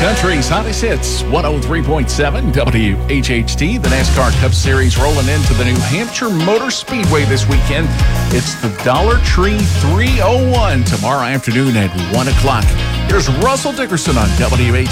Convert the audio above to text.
Country's hottest hits, 103.7 WHHT. The NASCAR Cup Series rolling into the New Hampshire Motor Speedway this weekend. It's the Dollar Tree 301 tomorrow afternoon at 1 o'clock. Here's Russell Dickerson on WHHT.